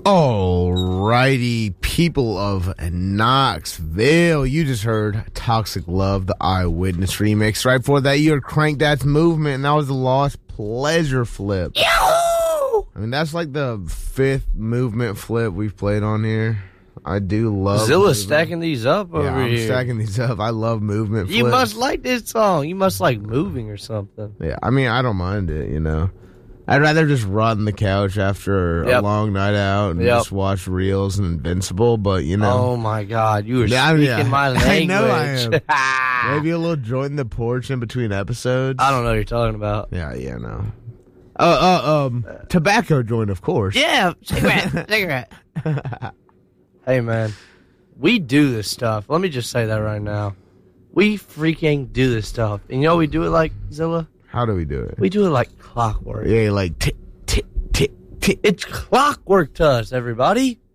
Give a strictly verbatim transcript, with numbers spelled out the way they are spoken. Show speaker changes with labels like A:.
A: Alrighty, people of Knoxville, you just heard Toxic Love, the Eyewitness remix. Right before that, you heard Crank That's Movement, and that was the Lost Pleasure flip.
B: Yahoo!
A: I mean, that's like the fifth movement flip we've played on here. I do love
B: Zilla
A: movement.
B: stacking these up over
A: yeah, I'm
B: here.
A: stacking these up. I love movement flips.
B: You must like this song. You must like moving or something.
A: Yeah, I mean, I don't mind it, you know. I'd rather just rot on the couch after
B: Yep.
A: a long night out and
B: Yep.
A: just watch Reels and Invincible, but, you know.
B: Oh, my God. You were
A: Yeah,
B: speaking
A: yeah.
B: my language.
A: I know I am. Maybe a little joint in the porch in between episodes.
B: I don't know what you're talking about.
A: Yeah, yeah, no. Uh, uh, um, tobacco joint, of course.
B: Yeah, cigarette, cigarette. Hey, man, we do this stuff. Let me just say that right now. We freaking do this stuff. And you know we do it like, Zilla?
A: How do we do it?
B: We do it like clockwork.
A: Yeah, like tick, tick, tick, tick.
B: It's clockwork to us, everybody.